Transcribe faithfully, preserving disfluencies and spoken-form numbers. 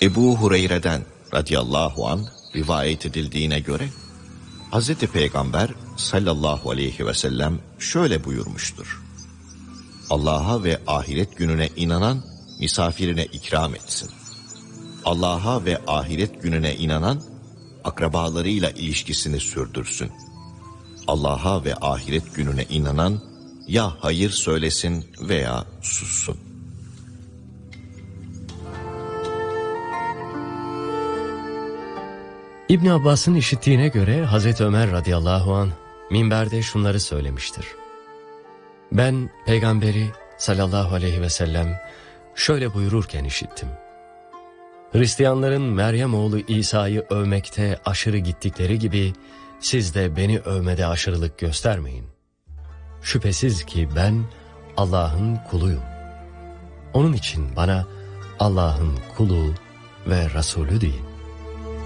Ebu Hureyre'den radıyallahu anh rivayet edildiğine göre Hazreti Peygamber sallallahu aleyhi ve sellem şöyle buyurmuştur: Allah'a ve ahiret gününe inanan misafirine ikram etsin. Allah'a ve ahiret gününe inanan akrabalarıyla ilişkisini sürdürsün. Allah'a ve ahiret gününe inanan ya hayır söylesin veya sussun. İbn Abbas'ın işittiğine göre Hazreti Ömer radıyallahu anh minberde şunları söylemiştir: Ben Peygamberi sallallahu aleyhi ve sellem şöyle buyururken işittim: Hristiyanların Meryem oğlu İsa'yı övmekte aşırı gittikleri gibi siz de beni övmede aşırılık göstermeyin. Şüphesiz ki ben Allah'ın kuluyum. Onun için bana Allah'ın kulu ve Resulü deyin.